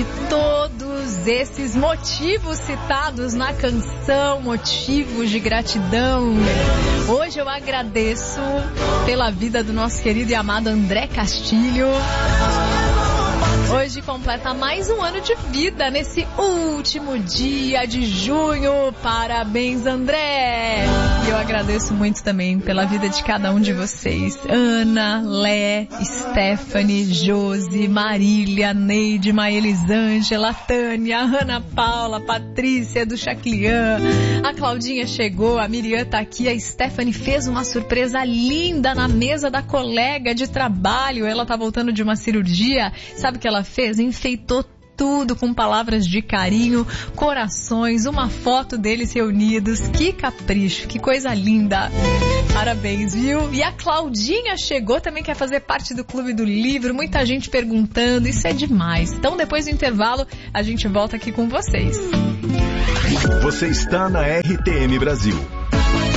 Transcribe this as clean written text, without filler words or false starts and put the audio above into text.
de todos esses motivos citados na canção, motivos de gratidão, hoje eu agradeço pela vida do nosso querido e amado André Castilho. Hoje completa mais um ano de vida nesse último dia de junho. Parabéns, André! E eu agradeço muito também pela vida de cada um de vocês. Ana, Lé, Stephanie, Josi, Marília, Neide, Maelisângela, Tânia, Ana Paula, Patrícia do Chaclian. A Claudinha chegou, a Miriam tá aqui, a Stephanie fez uma surpresa linda na mesa da colega de trabalho. Ela tá voltando de uma cirurgia. Sabe o que ela fez? Enfeitou tudo com palavras de carinho, corações, uma foto deles reunidos. Que capricho, que coisa linda. Parabéns, viu? E a Claudinha chegou, também quer fazer parte do Clube do Livro. Muita gente perguntando, isso é demais. Então depois do intervalo a gente volta aqui com vocês. Você está na RTM Brasil.